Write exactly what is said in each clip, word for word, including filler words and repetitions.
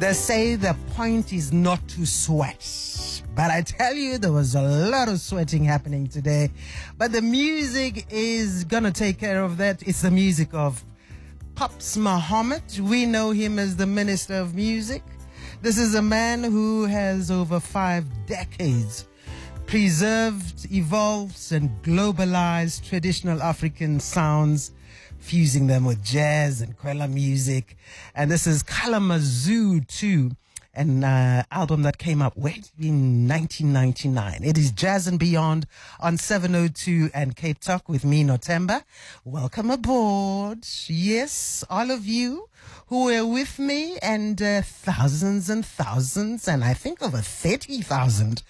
They say the point is not to sweat. But I tell you, there was a lot of sweating happening today. But the music is going to take care of that. It's the music of Pops Muhammad. We know him as the Minister of Music. This is a man who has over five decades preserved, evolved, and globalized traditional African sounds, fusing them with jazz and Kwela music. And this is Kalamazoo two, an uh, album that came up way in nineteen ninety-nine. It is Jazz and Beyond on seven oh two and Cape Talk with me, Notemba. Welcome aboard. Yes, all of you who were with me, and uh, thousands and thousands, and I think over thirty thousand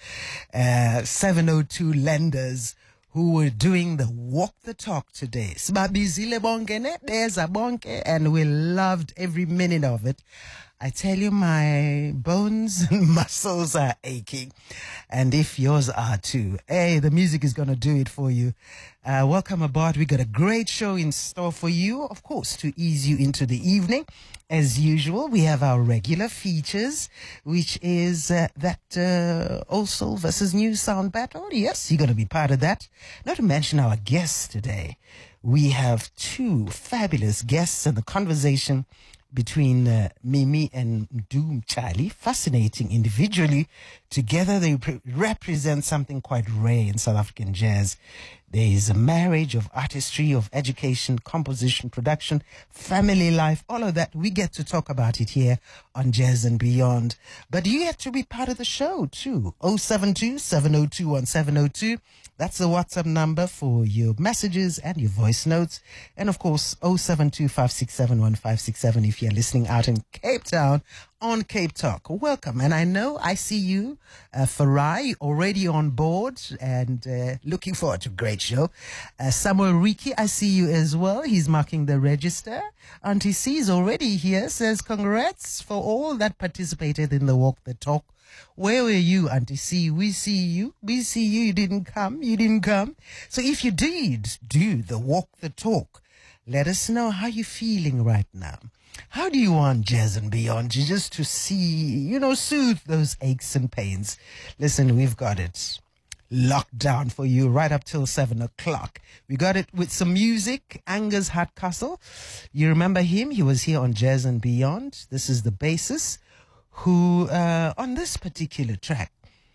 uh, seven oh two lenders who were doing the walk the talk today. Sibabizile bonke ne beza bonke, and we loved every minute of it. I tell you, my bones and muscles are aching, and if yours are too, hey, the music is going to do it for you. Uh, welcome aboard. We got a great show in store for you, of course, to ease you into the evening. As usual, we have our regular features, which is uh, that uh, Old Soul versus New Sound battle. Yes, you're going to be part of that. Not to mention our guests today. We have two fabulous guests in the conversation between uh, Mimi and Doom Charlie. Fascinating individually. Together they pre- represent something quite rare in South African jazz. There is a marriage of artistry, of education, composition, production, family life, all of that. We get to talk about it here on Jazz and Beyond. But you get to be part of the show too. oh seven two, seven oh two, one seven oh two. That's the WhatsApp number for your messages and your voice notes. And of course, oh seven two, five six seven, one five six seven if you're listening out in Cape Town on Cape Talk. Welcome. And I know I see you, uh, Farai, already on board and uh, looking forward to a great show. Uh, Samuel Riki, I see you as well. He's marking the register. Auntie C is already here, says congrats for all that participated in the Walk the Talk. Where were you, Auntie C? We see you. We see you. You didn't come. You didn't come. So if you did do the Walk the Talk, let us know how you're feeling right now. How do you want Jazz and Beyond just to see, you know, soothe those aches and pains? Listen, we've got it locked down for you right up till seven o'clock. We got it with some music. Angus Hardcastle. You remember him? He was here on Jazz and Beyond. This is the bassist who, uh, on this particular track,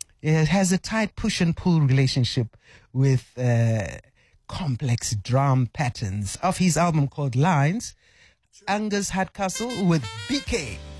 it has a tight push and pull relationship with uh, complex drum patterns of his album called Lines. Angus Hardcastle with B K.